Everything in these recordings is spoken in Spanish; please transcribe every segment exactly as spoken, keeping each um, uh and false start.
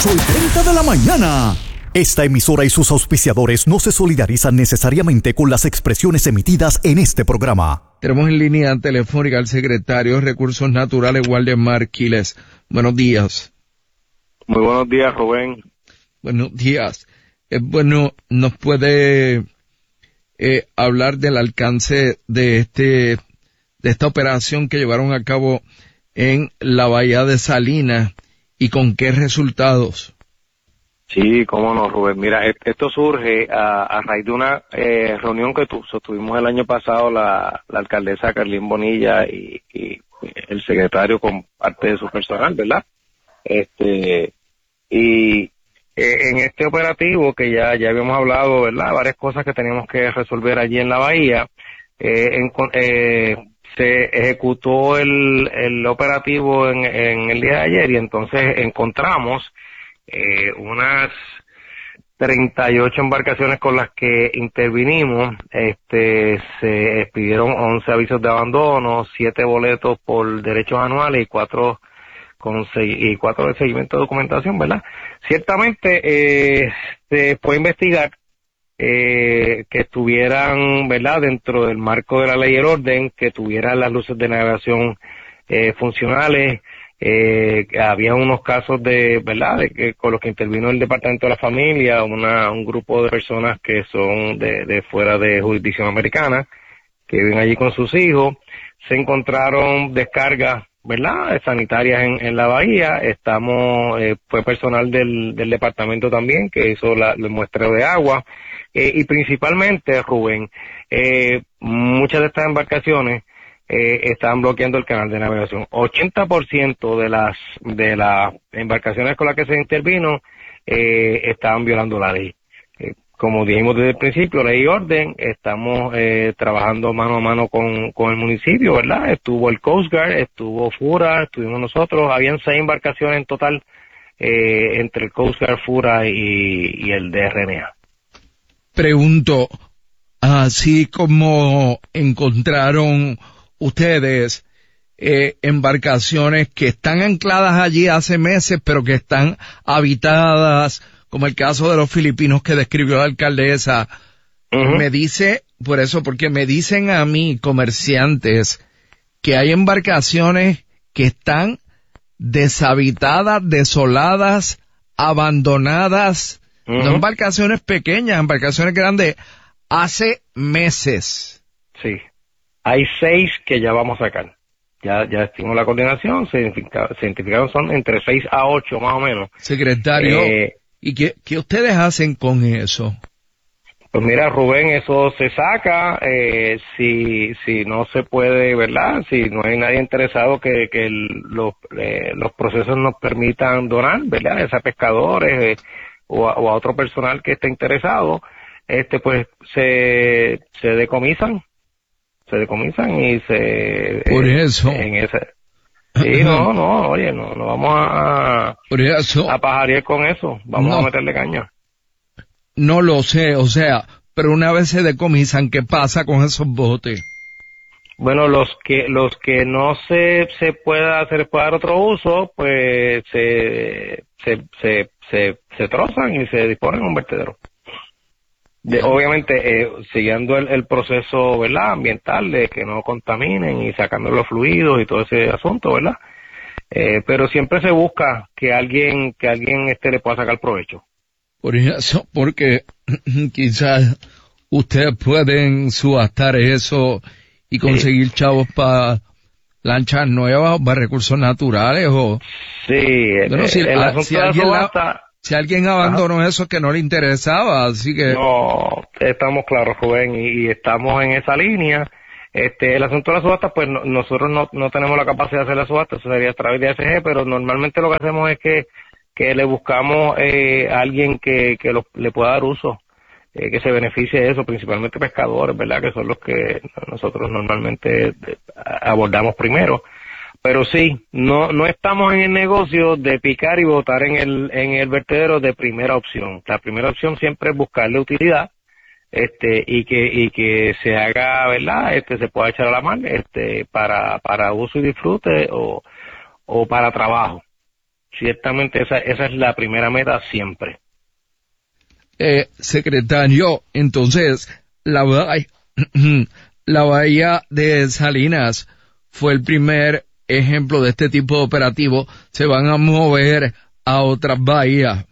ocho y treinta de la mañana. Esta emisora y sus auspiciadores no se solidarizan necesariamente con las expresiones emitidas en este programa. Tenemos en línea telefónica al secretario de Recursos Naturales, Waldemar Quiles. Buenos días. Muy buenos días, Rubén. Buenos días. Eh, bueno, ¿nos puede eh, hablar del alcance de este de esta operación que llevaron a cabo en la Bahía de Salinas y con qué resultados? Sí, cómo no, Rubén. Mira, esto surge a, a raíz de una eh, reunión que tu, sostuvimos el año pasado la, la alcaldesa Carlín Bonilla y, y el secretario con parte de su personal, ¿verdad? Este y eh, en este operativo que ya ya habíamos hablado, ¿verdad? Varias cosas que teníamos que resolver allí en la bahía. Eh, en, eh, se ejecutó el, el operativo en, en el día de ayer y entonces encontramos Eh, unas treinta y ocho embarcaciones con las que intervinimos. Este, se expidieron once avisos de abandono, siete boletos por derechos anuales y cuatro con seis, y cuatro de seguimiento de documentación, ¿verdad? Ciertamente eh, se puede investigar eh, que estuvieran, ¿verdad?, dentro del marco de la ley y el orden, que tuvieran las luces de navegación eh, funcionales. Eh, había unos casos de, ¿verdad?, de que con los que intervino el Departamento de la Familia, una, un grupo de personas que son de, de fuera de jurisdicción americana, que viven allí con sus hijos. Se encontraron descargas, ¿verdad?, sanitarias en, en la bahía. Estamos, eh, fue personal del, del departamento también que hizo la, el muestreo de agua. Eh, y principalmente, Rubén, eh, muchas de estas embarcaciones Eh, estaban bloqueando el canal de navegación. ochenta por ciento de las de las embarcaciones con las que se intervino eh, estaban violando la ley. Eh, como dijimos desde el principio, ley y orden, estamos eh, trabajando mano a mano con, con el municipio, ¿verdad? Estuvo el Coast Guard, estuvo FURA, estuvimos nosotros, habían seis embarcaciones en total eh, entre el Coast Guard, FURA y, y el D R N A. Pregunto, así como encontraron ustedes eh, embarcaciones que están ancladas allí hace meses, pero que están habitadas, como el caso de los filipinos que describió la alcaldesa, uh-huh. Me dice, por eso, porque me dicen a mí, comerciantes, que hay embarcaciones que están deshabitadas, desoladas, abandonadas, uh-huh. No embarcaciones pequeñas, embarcaciones grandes, hace meses. Sí. Hay seis que ya vamos a sacar. Ya ya estimó la coordinación, se identificaron, se identificaron son entre seis a ocho más o menos. Secretario, eh, ¿y qué, qué ustedes hacen con eso? Pues mira, Rubén, eso se saca, eh, si si no se puede, ¿verdad? Si no hay nadie interesado que, que el, los, eh, los procesos nos permitan donar, ¿verdad? Ya sea pescadores eh, o, a, o a otro personal que esté interesado, este pues se se decomisan. se decomisan y se por eh, eso en ese sí no no oye no no vamos a por eso a pajarear con eso, vamos no, a meterle caña. No lo sé, o sea, pero una vez se decomisan, ¿qué pasa con esos botes? Bueno, los que los que no se se pueda hacer pueda dar otro uso, pues se se se se, se trozan y se disponen a un vertedero. De, obviamente eh, siguiendo el, el proceso, ¿verdad?, ambiental, de que no contaminen y sacando los fluidos y todo ese asunto, ¿verdad? Eh, pero siempre se busca que alguien que alguien este le pueda sacar provecho. Por eso, porque quizás ustedes pueden subastar eso y conseguir sí. chavos para lanchas nuevas o para recursos naturales o sí. Bueno, si, el, el a, si alguien subasta, la, Si alguien abandonó Ajá. eso que no le interesaba, así que... No, estamos claros, Rubén, y, y estamos en esa línea. Este, el asunto de la subasta, pues no, nosotros no, no tenemos la capacidad de hacer la subasta, eso sería a través de A S G, pero normalmente lo que hacemos es que, que le buscamos eh, a alguien que, que lo, le pueda dar uso, eh, que se beneficie de eso, principalmente pescadores, ¿verdad?, que son los que nosotros normalmente abordamos primero. Pero sí, no no estamos en el negocio de picar y botar en el en el vertedero de primera opción. La primera opción siempre es buscarle utilidad, este y que y que se haga, ¿verdad?, este se pueda echar a la mar, este para para uso y disfrute o o para trabajo. ciertamente esa, esa es la primera meta siempre. Eh, secretario, entonces, la bahía, la bahía de Salinas fue el primer ejemplo de este tipo de operativo. ¿Se van a mover a otras bahías?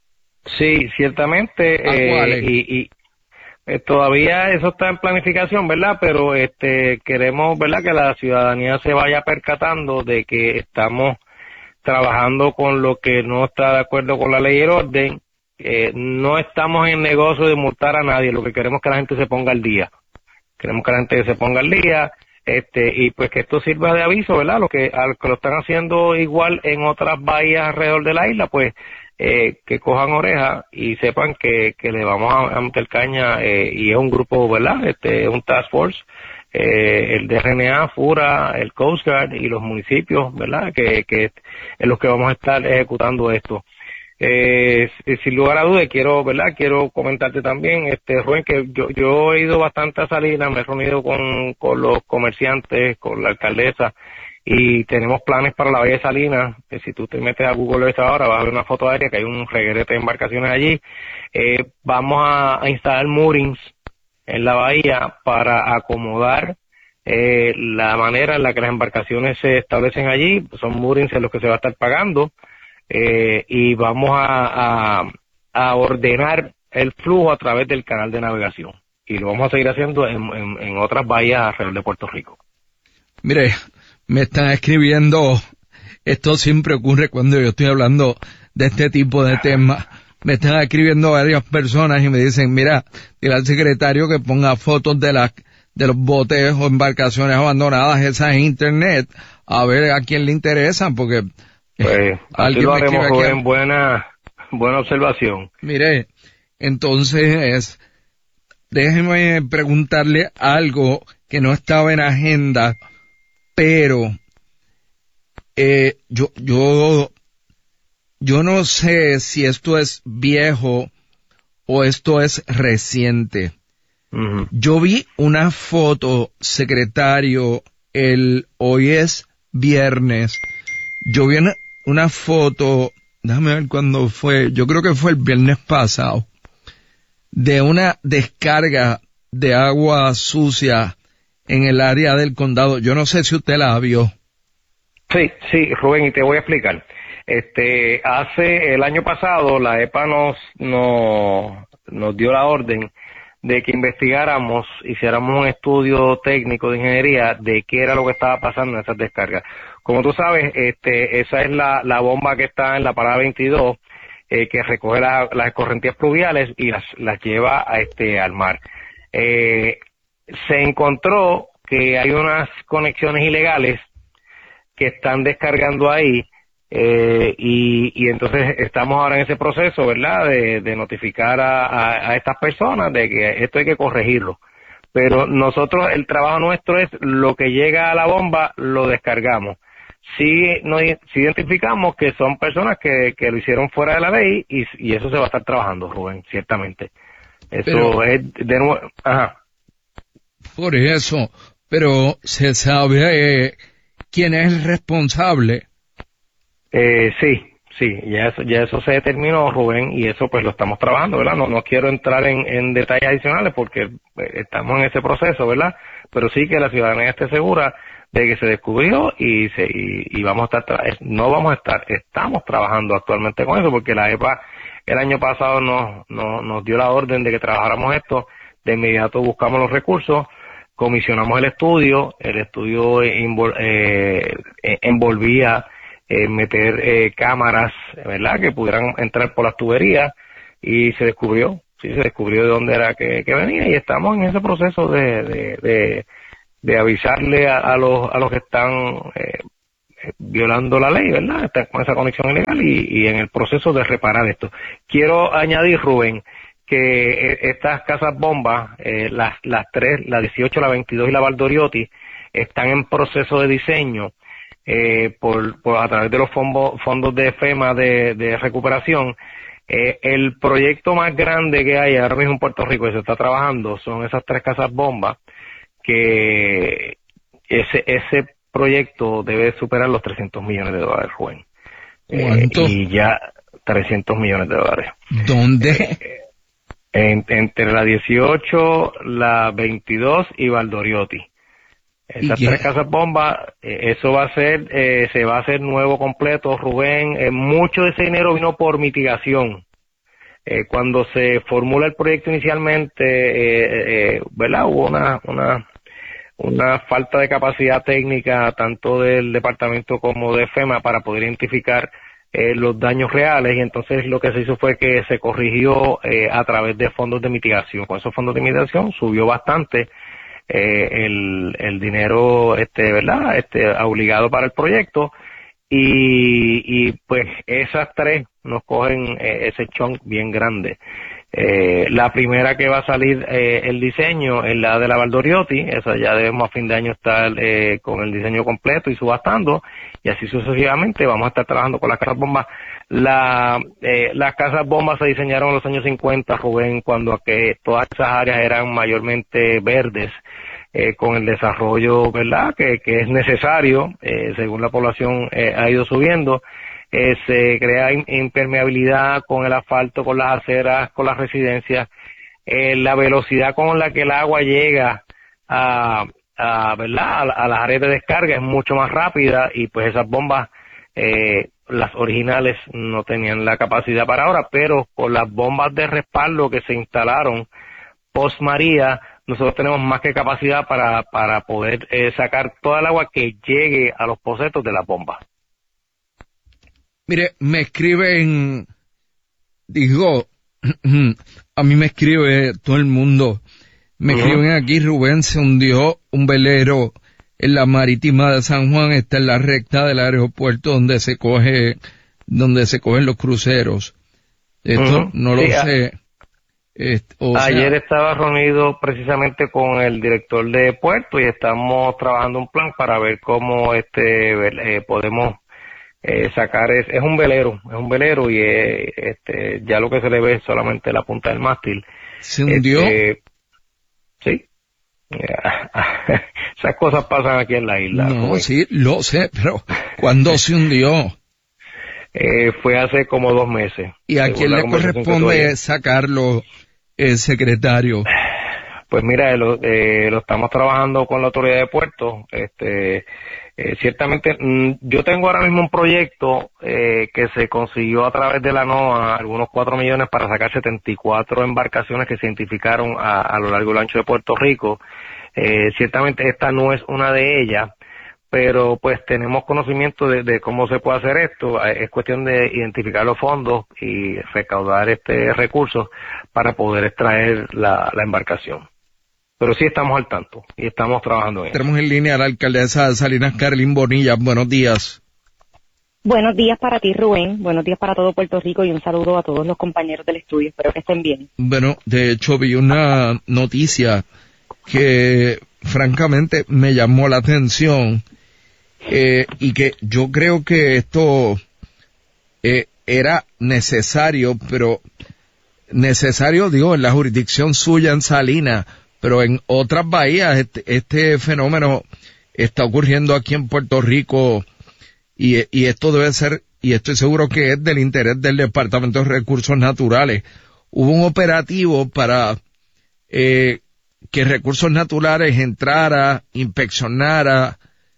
Sí, ciertamente. ¿A eh, cuáles? y, y eh, todavía eso está en planificación, ¿verdad? Pero este queremos, ¿verdad?, que la ciudadanía se vaya percatando de que estamos trabajando con lo que no está de acuerdo con la ley y el orden. Eh, no estamos en negocio de multar a nadie, lo que queremos es que la gente se ponga al día. Queremos que la gente se ponga al día, este, y pues que esto sirva de aviso, ¿verdad? Lo que, a los que lo están haciendo igual en otras bahías alrededor de la isla, pues, eh, que cojan oreja y sepan que, que le vamos a, a meter caña, eh, y es un grupo, ¿verdad? Este, es un task force, eh, el D R N A, FURA, el Coast Guard y los municipios, ¿verdad? Que, que es los que vamos a estar ejecutando esto. Eh, sin lugar a dudas, quiero, ¿verdad? Quiero comentarte también, este, Rubén, que yo, yo he ido bastante a Salinas, me he reunido con, con los comerciantes, con la alcaldesa, y tenemos planes para la Bahía de Salinas, que si tú te metes a Google Earth ahora, vas a ver una foto aérea, que hay un reguerete de embarcaciones allí. Eh, vamos a, a instalar moorings en la bahía para acomodar eh, la manera en la que las embarcaciones se establecen allí. Son moorings en los que se va a estar pagando. Eh, y vamos a, a, a ordenar el flujo a través del canal de navegación, y lo vamos a seguir haciendo en, en, en otras bahías alrededor de Puerto Rico. Mire, me están escribiendo, esto siempre ocurre cuando yo estoy hablando de este tipo de temas, me están escribiendo varias personas y me dicen, mira, dile al secretario que ponga fotos de las de los botes o embarcaciones abandonadas esas en internet, a ver a quién le interesan, porque pues así lo haremos, joven. Buena, buena observación. Mire, entonces, déjeme preguntarle algo que no estaba en agenda, pero eh, yo, yo, yo no sé si esto es viejo o esto es reciente. Uh-huh. Yo vi una foto, secretario, el hoy es viernes. Yo vi una, una foto, déjame ver cuándo fue, yo creo que fue el viernes pasado, de una descarga de agua sucia en el área del condado. Yo no sé si usted la vio. Sí, sí, Rubén, y te voy a explicar. Este, hace el año pasado la E P A nos, nos, nos dio la orden de que investigáramos, hiciéramos un estudio técnico de ingeniería de qué era lo que estaba pasando en esas descargas. Como tú sabes, este, esa es la, la bomba que está en la parada veintidós, eh, que recoge la, las escorrentías pluviales y las, las lleva a este, al mar. Eh, se encontró que hay unas conexiones ilegales que están descargando ahí, eh, y, y entonces estamos ahora en ese proceso, ¿verdad?, de, de notificar a, a, a estas personas de que esto hay que corregirlo. Pero nosotros, el trabajo nuestro es lo que llega a la bomba, lo descargamos. Sí, nos, sí identificamos que son personas que, que lo hicieron fuera de la ley, y, y eso se va a estar trabajando, Rubén, ciertamente. Eso pero, es de nuevo, ajá. Por eso, pero se sabe eh, quién es el responsable. Eh, sí, sí, ya eso, ya eso se determinó, Rubén, y eso pues lo estamos trabajando, ¿verdad? No, no quiero entrar en, en detalles adicionales porque eh, estamos en ese proceso, ¿verdad? Pero sí que la ciudadanía esté segura de que se descubrió y se y, y vamos a estar, tra- no vamos a estar, estamos trabajando actualmente con eso, porque la E P A el año pasado nos, nos, nos dio la orden de que trabajáramos esto. De inmediato buscamos los recursos, comisionamos el estudio, el estudio envol, eh, envolvía eh, meter eh, cámaras, ¿verdad?, que pudieran entrar por las tuberías, y se descubrió, sí, se descubrió de dónde era que, que venía, y estamos en ese proceso de, de, de, de avisarle a, a los a los que están eh, violando la ley, ¿verdad?, están con esa conexión ilegal, y, y en el proceso de reparar esto. Quiero añadir, Rubén, que estas casas bombas, eh, las, las tres, la dieciocho, la veintidós y la Valdoriotti, están en proceso de diseño eh, por, por a través de los fondos, fondos de FEMA de, de recuperación. Eh, el proyecto más grande que hay ahora mismo en Puerto Rico y se está trabajando son esas tres casas bombas, que ese, ese proyecto debe superar los trescientos millones de dólares, Rubén. ¿Cuánto? Eh, y ya trescientos millones de dólares. ¿Dónde? Eh, en, entre la dieciocho, la veintidós y Valdoriotti. Esas ¿Y tres casas bomba, eh, eso va a ser, eh, se va a hacer nuevo completo, Rubén. Eh, mucho de ese dinero vino por mitigación. Eh, cuando se formula el proyecto inicialmente, eh, eh, ¿verdad? Hubo una, una, una falta de capacidad técnica tanto del departamento como de FEMA para poder identificar eh, los daños reales, y entonces lo que se hizo fue que se corrigió eh, a través de fondos de mitigación. Con esos fondos de mitigación subió bastante eh, el, el dinero, este, ¿verdad? Este, obligado para el proyecto. Y, y pues esas tres nos cogen eh, ese chunk bien grande. Eh, la primera que va a salir eh, el diseño es la de la Valdoriotti, esa ya debemos a fin de año estar eh, con el diseño completo y subastando, y así sucesivamente vamos a estar trabajando con las casas bombas. La, eh, las casas bombas se diseñaron en los años cincuenta, Rubén, cuando que todas esas áreas eran mayormente verdes. Eh, con el desarrollo, ¿verdad?, que, que es necesario, eh, según la población eh, ha ido subiendo, eh, se crea impermeabilidad con el asfalto, con las aceras, con las residencias, eh, la velocidad con la que el agua llega a, a ¿verdad?, a, a las áreas de descarga es mucho más rápida, y pues esas bombas, eh, las originales no tenían la capacidad para ahora, pero con las bombas de respaldo que se instalaron post María, nosotros tenemos más que capacidad para, para poder eh, sacar toda el agua que llegue a los posetos de las bombas. Mire, me escriben, digo, a mí me escribe todo el mundo, me uh-huh. escriben aquí, Rubén, se hundió un velero en la marítima de San Juan, está en la recta del aeropuerto donde se coge, donde se cogen los cruceros. Esto uh-huh. no lo sí, sé. Este, o Ayer sea, estaba reunido precisamente con el director de puerto y estamos trabajando un plan para ver cómo este eh, podemos eh, sacar, es, es un velero, es un velero y eh, este ya lo que se le ve es solamente la punta del mástil. ¿Se hundió? Este, sí. Esas cosas pasan aquí en la isla. No, sí, lo sé, pero ¿cuándo se hundió? Eh, fue hace como dos meses. ¿Y a quién le corresponde sacarlo, el secretario? Pues mira, lo, eh, lo estamos trabajando con la autoridad de puertos. Este, eh, ciertamente, mmm, yo tengo ahora mismo un proyecto eh, que se consiguió a través de la NOAA, algunos cuatro millones para sacar setenta y cuatro embarcaciones que se identificaron a, a lo largo y lo ancho de Puerto Rico. Eh, ciertamente esta no es una de ellas, pero pues tenemos conocimiento de, de cómo se puede hacer esto. Es cuestión de identificar los fondos y recaudar este recursos para poder extraer la, la embarcación. Pero sí estamos al tanto y estamos trabajando en eso. Tenemos en línea a la alcaldesa de Salinas, Carlín Bonilla. Buenos días. Buenos días para ti, Rubén. Buenos días para todo Puerto Rico y un saludo a todos los compañeros del estudio. Espero que estén bien. Bueno, de hecho vi una noticia que francamente me llamó la atención. Eh, y que yo creo que esto eh, era necesario, pero necesario, digo, en la jurisdicción suya en Salinas, pero en otras bahías este, este fenómeno está ocurriendo aquí en Puerto Rico y, y esto debe ser, y estoy seguro que es del interés del Departamento de Recursos Naturales. Hubo un operativo para eh, que Recursos Naturales entrara, inspeccionara,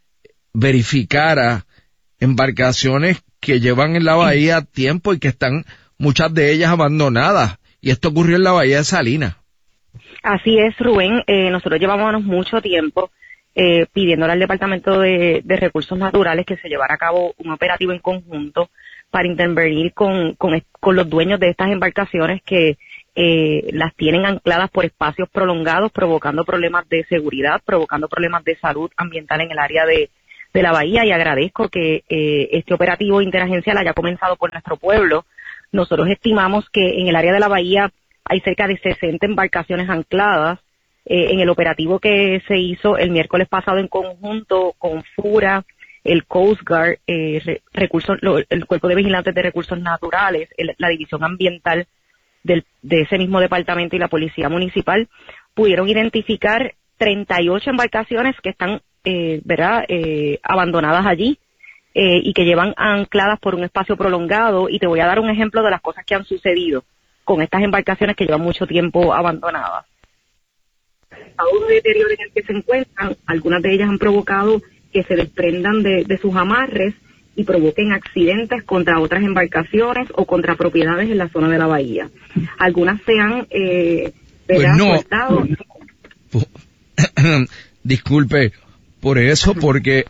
verificara embarcaciones que llevan en la bahía tiempo y que están muchas de ellas abandonadas, y esto ocurrió en la bahía de Salinas. Así es, Rubén. Eh, nosotros llevábamos mucho tiempo eh, pidiéndole al Departamento de, de Recursos Naturales que se llevara a cabo un operativo en conjunto para intervenir con, con, con los dueños de estas embarcaciones que eh, las tienen ancladas por espacios prolongados, provocando problemas de seguridad, provocando problemas de salud ambiental en el área de de la bahía, y agradezco que eh, este operativo interagencial haya comenzado por nuestro pueblo. Nosotros estimamos que en el área de la bahía hay cerca de sesenta embarcaciones ancladas. Eh, en el operativo que se hizo el miércoles pasado en conjunto con FURA, el Coast Guard, eh, re, recursos, lo, el Cuerpo de Vigilantes de Recursos Naturales, el, la División Ambiental del, de ese mismo departamento y la Policía Municipal, pudieron identificar treinta y ocho embarcaciones que están Eh, ¿verdad? Eh, abandonadas allí. eh, y que llevan ancladas por un espacio prolongado, y te voy a dar un ejemplo de las cosas que han sucedido con estas embarcaciones que llevan mucho tiempo abandonadas. El estado de deterioro en el que se encuentran, algunas de ellas han provocado que se desprendan de, de sus amarres y provoquen accidentes contra otras embarcaciones o contra propiedades en la zona de la bahía. Algunas se han eh, pues no. soltado. Disculpe, por eso, porque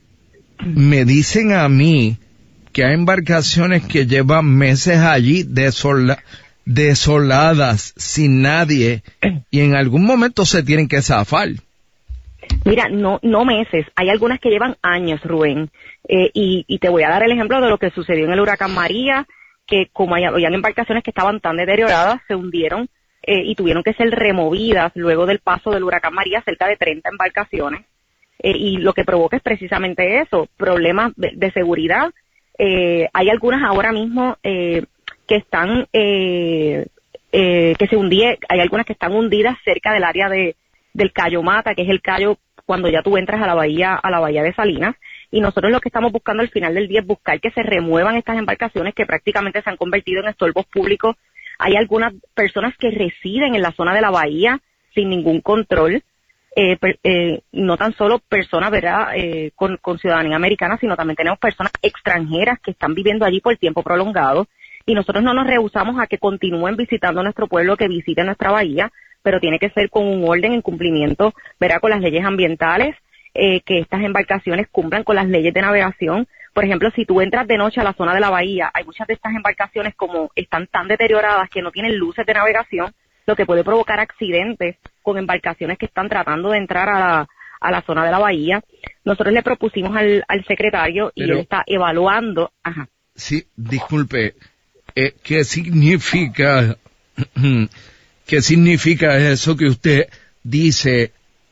me dicen a mí que hay embarcaciones que llevan meses allí desola, desoladas, sin nadie, y en algún momento se tienen que zafar. Mira, no no meses, hay algunas que llevan años, Rubén, eh, y, y te voy a dar el ejemplo de lo que sucedió en el huracán María, que como hay, habían embarcaciones que estaban tan deterioradas, se hundieron eh, y tuvieron que ser removidas luego del paso del huracán María, cerca de treinta embarcaciones, eh, y lo que provoca es precisamente eso, problemas de, de seguridad. Eh, hay algunas ahora mismo eh, que están, eh, eh, que se hundían, hay algunas que están hundidas cerca del área de del Cayo Mata, que es el callo cuando ya tú entras a la bahía, a la bahía de Salinas, y nosotros lo que estamos buscando al final del día es buscar que se remuevan estas embarcaciones que prácticamente se han convertido en estorbos públicos. Hay algunas personas que residen en la zona de la bahía sin ningún control, eh, per, eh, no tan solo personas, ¿verdad?, eh, con, con ciudadanía americana, sino también tenemos personas extranjeras que están viviendo allí por tiempo prolongado, y nosotros no nos rehusamos a que continúen visitando nuestro pueblo, que visiten nuestra bahía, pero tiene que ser con un orden en cumplimiento, verá, con las leyes ambientales, eh, que estas embarcaciones cumplan con las leyes de navegación. Por ejemplo, si tú entras de noche a la zona de la bahía, hay muchas de estas embarcaciones como están tan deterioradas que no tienen luces de navegación, lo que puede provocar accidentes con embarcaciones que están tratando de entrar a la, a la zona de la bahía. Nosotros le propusimos al, al secretario y pero, él está evaluando. Ajá. Sí, disculpe, eh, ¿qué significa... ¿Qué significa eso que usted dice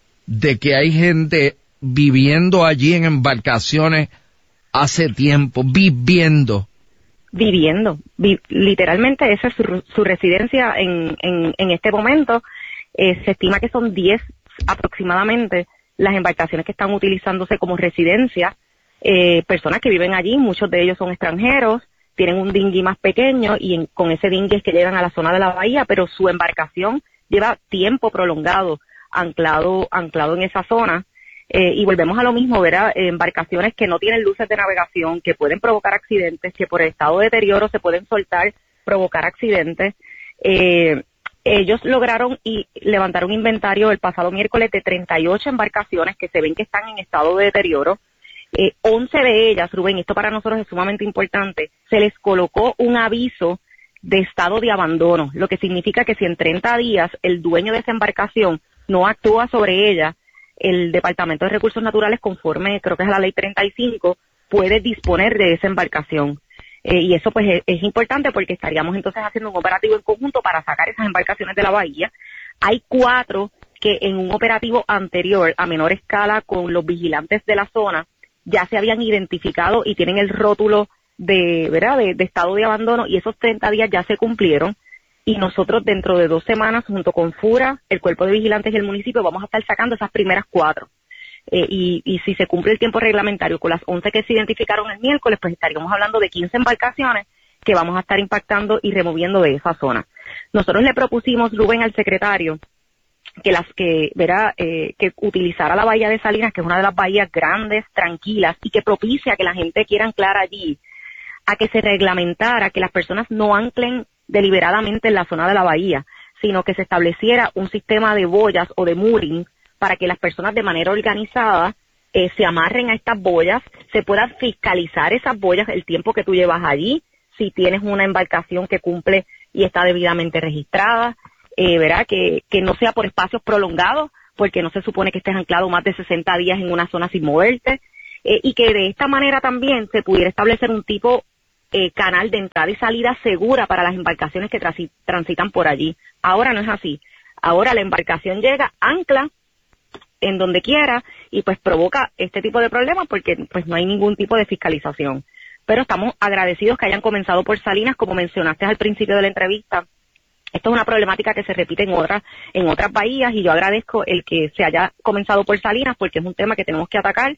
de que hay gente viviendo allí en embarcaciones hace tiempo, viviendo? Viviendo, vi, literalmente esa es su, su residencia en, en, en este momento. Eh, se estima que son diez aproximadamente las embarcaciones que están utilizándose como residencia, eh, personas que viven allí, muchos de ellos son extranjeros, tienen un dinghy más pequeño y en, con ese dinghy es que llegan a la zona de la bahía, pero su embarcación lleva tiempo prolongado anclado anclado en esa zona, eh, y volvemos a lo mismo, ¿verdad? Embarcaciones que no tienen luces de navegación, que pueden provocar accidentes, que por el estado de deterioro se pueden soltar, provocar accidentes. Eh, ellos lograron y levantar un inventario el pasado miércoles de treinta y ocho embarcaciones que se ven que están en estado de deterioro. Eh, once de ellas, Rubén, esto para nosotros es sumamente importante, se les colocó un aviso de estado de abandono, lo que significa que si en treinta días el dueño de esa embarcación no actúa sobre ella, el Departamento de Recursos Naturales, conforme creo que es la ley treinta y cinco, puede disponer de esa embarcación. Eh, y eso pues es, es importante porque estaríamos entonces haciendo un operativo en conjunto para sacar esas embarcaciones de la bahía. Hay cuatro que en un operativo anterior, a menor escala, con los vigilantes de la zona, ya se habían identificado y tienen el rótulo de, ¿verdad?, de, de estado de abandono, y esos treinta días ya se cumplieron, y nosotros dentro de dos semanas, junto con FURA, el Cuerpo de Vigilantes y el municipio, vamos a estar sacando esas primeras cuatro. Eh, y, y si se cumple el tiempo reglamentario con las once que se identificaron el miércoles, pues estaríamos hablando de quince embarcaciones que vamos a estar impactando y removiendo de esa zona. Nosotros le propusimos, Rubén, al secretario, que las que, verá, eh, que utilizara la bahía de Salinas, que es una de las bahías grandes, tranquilas, y que propicia que la gente quiera anclar allí, a que se reglamentara que las personas no anclen deliberadamente en la zona de la bahía, sino que se estableciera un sistema de boyas o de mooring para que las personas de manera organizada eh, se amarren a estas boyas, se pueda fiscalizar esas boyas el tiempo que tú llevas allí, si tienes una embarcación que cumple y está debidamente registrada, Eh, verá que, que no sea por espacios prolongados, porque no se supone que estés anclado más de sesenta días en una zona sin moverte, eh, y que de esta manera también se pudiera establecer un tipo eh, canal de entrada y salida segura para las embarcaciones que transi- transitan por allí. Ahora no es así. Ahora la embarcación llega, ancla en donde quiera y pues provoca este tipo de problemas porque pues no hay ningún tipo de fiscalización. Pero estamos agradecidos que hayan comenzado por Salinas, como mencionaste al principio de la entrevista. Esto es una problemática que se repite en otras en otras bahías y yo agradezco el que se haya comenzado por Salinas porque es un tema que tenemos que atacar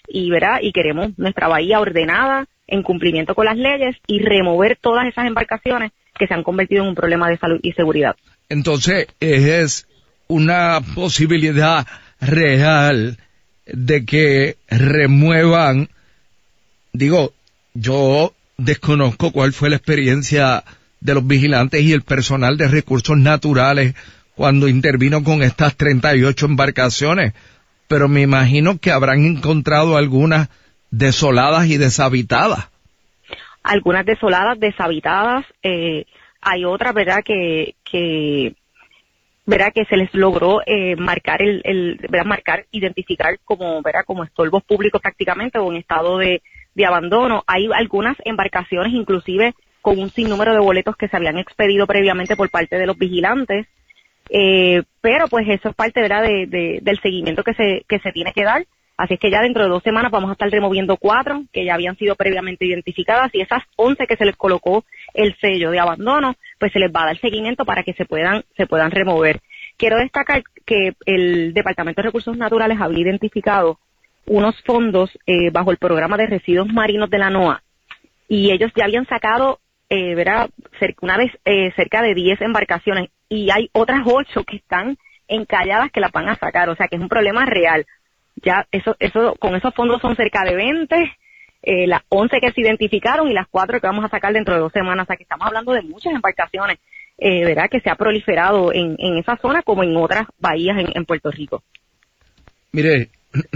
y verá y queremos nuestra bahía ordenada en cumplimiento con las leyes y remover todas esas embarcaciones que se han convertido en un problema de salud y seguridad. Entonces, es una posibilidad real de que remuevan, digo, yo desconozco cuál fue la experiencia de los vigilantes y el personal de recursos naturales cuando intervino con estas treinta y ocho embarcaciones, pero me imagino que habrán encontrado algunas desoladas y deshabitadas. Algunas desoladas, deshabitadas, eh, hay otras, ¿verdad?, que, que, ¿verdad?, que se les logró eh, marcar, el, el, ¿verdad?, marcar, identificar como, ¿verdad?, como estorbos públicos prácticamente o en estado de, de abandono. Hay algunas embarcaciones, inclusive, con un sinnúmero de boletos que se habían expedido previamente por parte de los vigilantes, eh, pero pues eso es parte, ¿verdad?, de, de, del seguimiento que se, que se tiene que dar. Así es que ya dentro de dos semanas vamos a estar removiendo cuatro que ya habían sido previamente identificadas y esas once que se les colocó el sello de abandono, pues se les va a dar seguimiento para que se puedan, se puedan remover. Quiero destacar que el Departamento de Recursos Naturales había identificado unos fondos eh, bajo el programa de residuos marinos de la NOAA y ellos ya habían sacado, eh, ¿verdad?, cerca, una vez eh, cerca de diez embarcaciones y hay otras ocho que están encalladas que las van a sacar, o sea que es un problema real. Ya eso, eso, con esos fondos son cerca de veinte, eh, las once que se identificaron y las cuatro que vamos a sacar dentro de dos semanas. O sea que estamos hablando de muchas embarcaciones, eh, ¿verdad?, que se ha proliferado en, en esa zona como en otras bahías en, en Puerto Rico. Mire,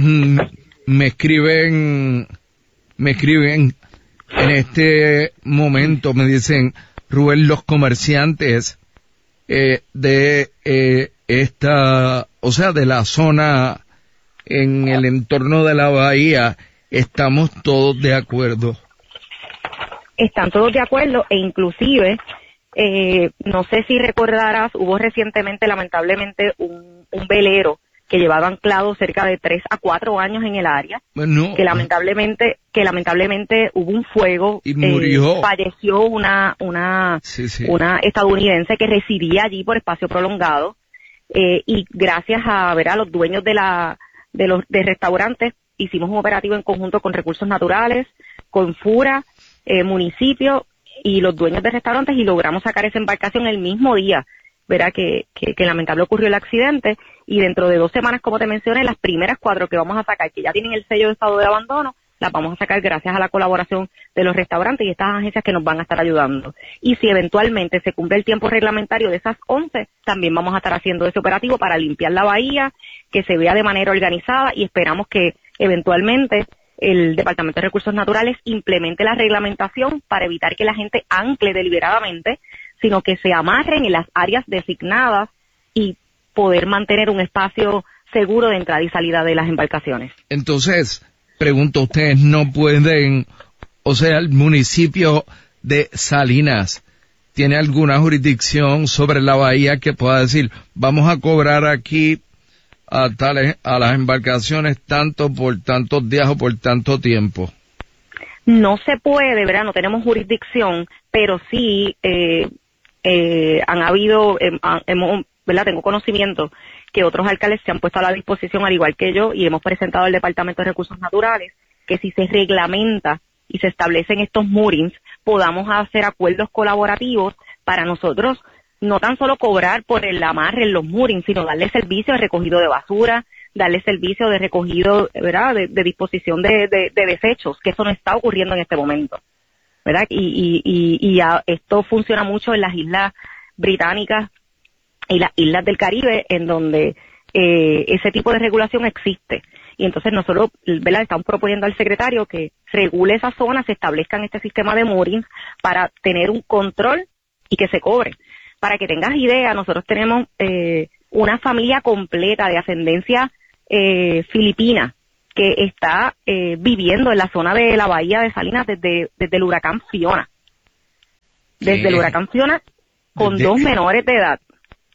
me escriben, me escriben en este momento, me dicen, Rubén, los comerciantes eh, de eh, esta, o sea, de la zona en el entorno de la bahía, estamos todos de acuerdo. Están todos de acuerdo e inclusive, eh, no sé si recordarás, hubo recientemente lamentablemente un, un velero que llevaba anclado cerca de tres a cuatro años en el área, no, que lamentablemente, que lamentablemente hubo un fuego y murió. Eh, falleció una, una, sí, sí. una estadounidense que residía allí por espacio prolongado, eh, y gracias a ver a los dueños de la de los de restaurantes, hicimos un operativo en conjunto con Recursos Naturales, con FURA, eh, municipio y los dueños de restaurantes y logramos sacar esa embarcación el mismo día, verá que, que, que lamentable ocurrió el accidente y dentro de dos semanas, como te mencioné, las primeras cuatro que vamos a sacar, que ya tienen el sello de estado de abandono, las vamos a sacar gracias a la colaboración de los restaurantes y estas agencias que nos van a estar ayudando. Y si eventualmente se cumple el tiempo reglamentario de esas once, también vamos a estar haciendo ese operativo para limpiar la bahía, que se vea de manera organizada y esperamos que eventualmente el Departamento de Recursos Naturales implemente la reglamentación para evitar que la gente ancle deliberadamente, sino que se amarren en las áreas designadas y poder mantener un espacio seguro de entrada y salida de las embarcaciones. Entonces, pregunto, ustedes no pueden, o sea, el municipio de Salinas tiene alguna jurisdicción sobre la bahía que pueda decir, vamos a cobrar aquí a tales, a las embarcaciones tanto por tantos días o por tanto tiempo. No se puede, ¿verdad? No tenemos jurisdicción, pero sí eh, eh, han habido, eh, hemos, ¿verdad? Tengo conocimiento que otros alcaldes se han puesto a la disposición, al igual que yo, y hemos presentado al Departamento de Recursos Naturales, que si se reglamenta y se establecen estos moorings, podamos hacer acuerdos colaborativos para nosotros no tan solo cobrar por el amarre en los moorings, sino darle servicio de recogido de basura, darle servicio de recogido, ¿verdad?, de, de disposición de, de, de desechos, que eso no está ocurriendo en este momento, ¿verdad? Y, y, y, y ya esto funciona mucho en las islas británicas y las islas del Caribe, en donde eh, ese tipo de regulación existe. Y entonces nosotros, ¿verdad?, estamos proponiendo al secretario que regule esa zona, se establezcan este sistema de moorings para tener un control y que se cobre. Para que tengas idea, nosotros tenemos eh, una familia completa de ascendencia eh, filipina que está eh, viviendo en la zona de la bahía de Salinas desde, desde el huracán Fiona. Desde ¿Qué? el huracán Fiona con ¿Desde? dos menores de edad.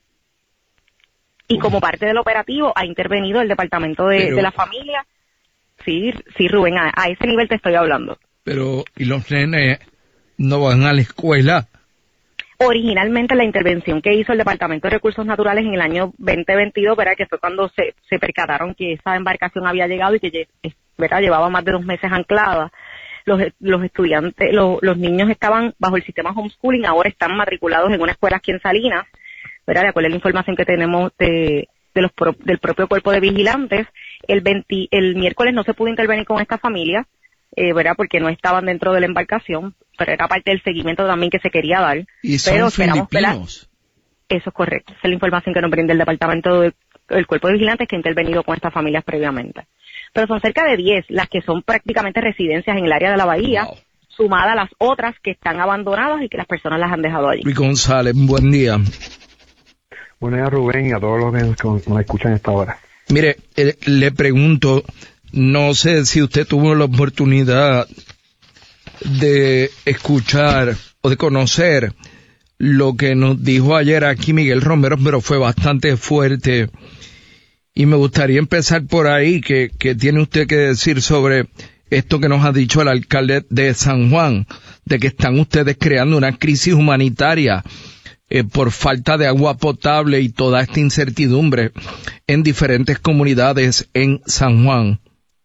Y como parte del operativo ha intervenido el departamento de, pero, de la familia. Sí, sí, Rubén, a, a ese nivel te estoy hablando. Pero, ¿y los nenes no van a la escuela? Originalmente la intervención que hizo el Departamento de Recursos Naturales en el año veinte veintidós, ¿verdad?, que fue cuando se, se percataron que esa embarcación había llegado y que ¿verdad? Llevaba más de dos meses anclada. Los, los estudiantes, los, los niños estaban bajo el sistema homeschooling, ahora están matriculados en una escuela aquí en Salinas, ¿verdad? De acuerdo a la información que tenemos de, de los pro, del propio cuerpo de vigilantes. El veinte, el miércoles no se pudo intervenir con esta familia, eh, ¿verdad? Porque no estaban dentro de la embarcación, pero era parte del seguimiento también que se quería dar. Y son pero filipinos. Eso es correcto. Esa es la información que nos brinda el departamento del de, cuerpo de vigilantes que ha intervenido con estas familias previamente. Pero son cerca de diez las que son prácticamente residencias en el área de la bahía, wow, sumada a las otras que están abandonadas y que las personas las han dejado allí. Luis González, buen día. Buen día, Rubén, y a todos los que nos, nos escuchan a esta hora. Mire, eh, le pregunto, no sé si usted tuvo la oportunidad de escuchar o de conocer lo que nos dijo ayer aquí Miguel Romero, pero fue bastante fuerte. Y me gustaría empezar por ahí, que, que tiene usted que decir sobre esto que nos ha dicho el alcalde de San Juan, de que están ustedes creando una crisis humanitaria eh, por falta de agua potable y toda esta incertidumbre en diferentes comunidades en San Juan.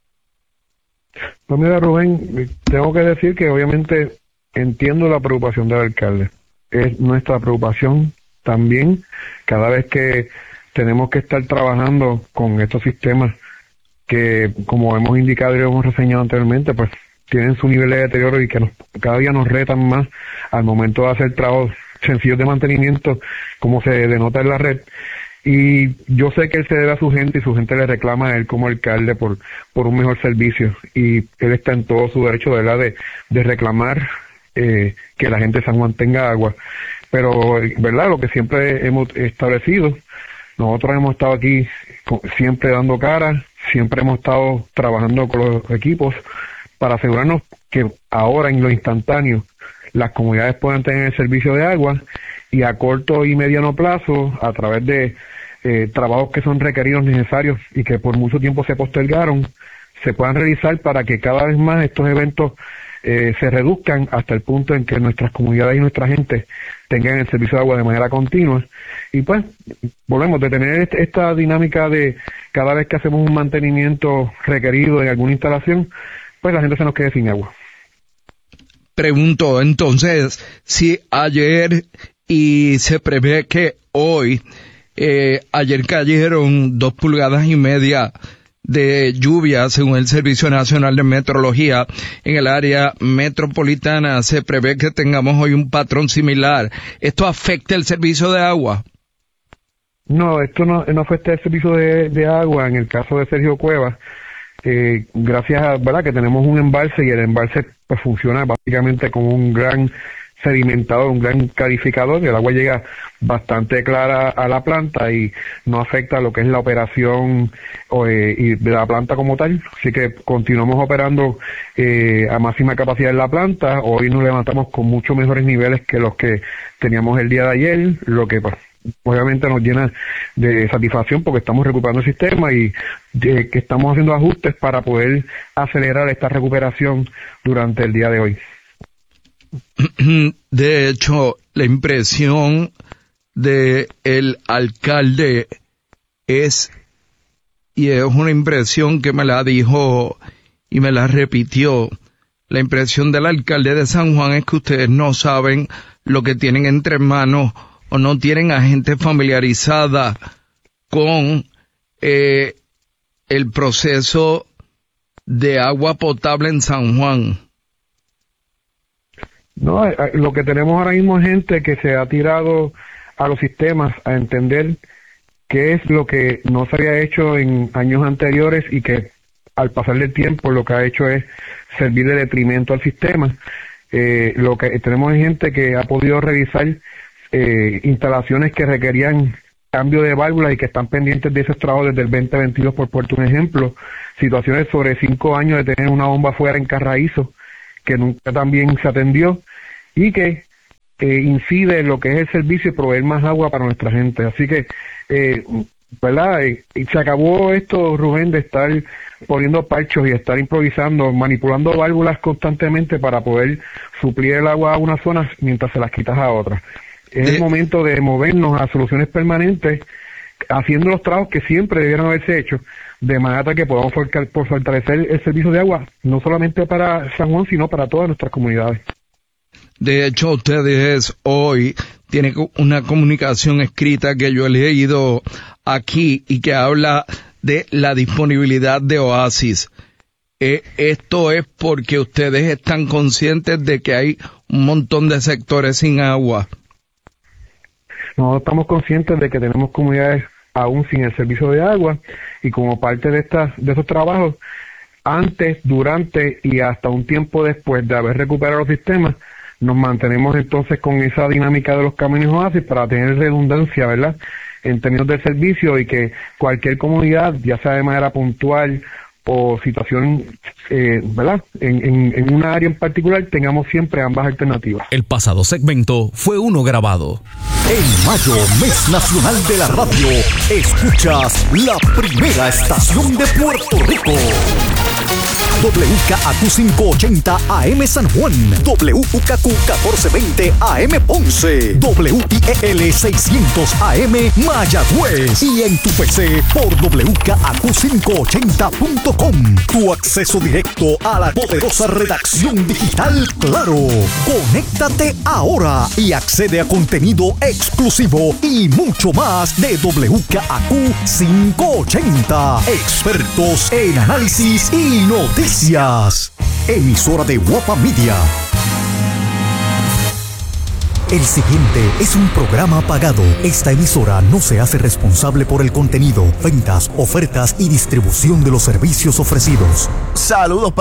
Pues mira, Rubén, tengo que decir que obviamente entiendo la preocupación del alcalde. Es nuestra preocupación también cada vez que tenemos que estar trabajando con estos sistemas que, como hemos indicado y hemos reseñado anteriormente, pues tienen su nivel de deterioro y que nos, cada día nos retan más al momento de hacer trabajos sencillos de mantenimiento, como se denota en la red. Y yo sé que él se debe a su gente y su gente le reclama a él como alcalde por por un mejor servicio. Y él está en todo su derecho, ¿verdad?, de, de reclamar eh, que la gente de San Juan tenga agua. Pero, ¿verdad?, lo que siempre hemos establecido, nosotros hemos estado aquí siempre dando cara, siempre hemos estado trabajando con los equipos para asegurarnos que ahora en lo instantáneo las comunidades puedan tener el servicio de agua y a corto y mediano plazo, a través de eh, trabajos que son requeridos, necesarios y que por mucho tiempo se postergaron, se puedan realizar para que cada vez más estos eventos eh, se reduzcan hasta el punto en que nuestras comunidades y nuestra gente tengan el servicio de agua de manera continua. Y pues, volvemos de tener esta dinámica de cada vez que hacemos un mantenimiento requerido en alguna instalación, pues la gente se nos quede sin agua. Pregunto, entonces, si ayer y se prevé que hoy, eh, ayer cayeron dos pulgadas y media de lluvia, según el Servicio Nacional de Meteorología, en el área metropolitana, se prevé que tengamos hoy un patrón similar. ¿Esto afecta el servicio de agua? No, esto no, no afecta el servicio de, de agua. En el caso de Sergio Cuevas, eh, gracias a, ¿verdad?, que tenemos un embalse y el embalse pues funciona básicamente como un gran sedimentador, un gran clarificador, y el agua llega bastante clara a la planta y no afecta lo que es la operación eh, y de la planta como tal. Así que continuamos operando eh, a máxima capacidad en la planta. Hoy nos levantamos con mucho mejores niveles que los que teníamos el día de ayer, lo que pues, obviamente nos llena de satisfacción porque estamos recuperando el sistema y de, que estamos haciendo ajustes para poder acelerar esta recuperación durante el día de hoy. De hecho, la impresión de el alcalde es, y es una impresión que me la dijo y me la repitió, la impresión del alcalde de San Juan es que ustedes no saben lo que tienen entre manos o no tienen a gente familiarizada con eh, el proceso de agua potable en San Juan. No, lo que tenemos ahora mismo es gente que se ha tirado a los sistemas a entender qué es lo que no se había hecho en años anteriores y que al pasar del tiempo lo que ha hecho es servir de detrimento al sistema. Eh, lo que tenemos es gente que ha podido revisar eh, instalaciones que requerían cambio de válvulas y que están pendientes de esos trabajos desde el veinte veintidós, por puerto un ejemplo. Situaciones sobre cinco años de tener una bomba fuera en Carraízo que nunca también se atendió y que eh, incide en lo que es el servicio y proveer más agua para nuestra gente. Así que, eh, ¿verdad? Eh, se acabó esto, Rubén, de estar poniendo parchos y estar improvisando, manipulando válvulas constantemente para poder suplir el agua a unas zonas mientras se las quitas a otras. Es el momento de movernos a soluciones permanentes, haciendo los trabajos que siempre debieron haberse hecho, de manera que podamos fortalecer el servicio de agua, no solamente para San Juan, sino para todas nuestras comunidades. De hecho, ustedes hoy tienen una comunicación escrita que yo he leído aquí y que habla de la disponibilidad de Oasis. Eh, esto es porque ustedes están conscientes de que hay un montón de sectores sin agua. Nosotros estamos conscientes de que tenemos comunidades aún sin el servicio de agua, y como parte de estas de esos trabajos, antes, durante y hasta un tiempo después de haber recuperado los sistemas, nos mantenemos entonces con esa dinámica de los caminos Oasis para tener redundancia, ¿verdad?, en términos de servicio, y que cualquier comunidad, ya sea de manera puntual o situación, eh, ¿verdad?, en, en, en una área en particular, tengamos siempre ambas alternativas. El pasado segmento fue uno grabado. En mayo, mes nacional de la radio, escuchas la primera estación de Puerto Rico. W K A Q quinientos ochenta A M San Juan, W K Q catorce veinte A M Ponce, W I E L seiscientos A M Mayagüez, y en tu P C por W K A Q quinientos ochenta punto com. Tu acceso directo a la poderosa redacción digital Claro. Conéctate ahora y accede a contenido exclusivo y mucho más de W K A Q quinientos ochenta. Expertos en análisis y noticias. Emisora de Guapa Media. El siguiente es un programa pagado. Esta emisora no se hace responsable por el contenido, ventas, ofertas y distribución de los servicios ofrecidos. Saludos para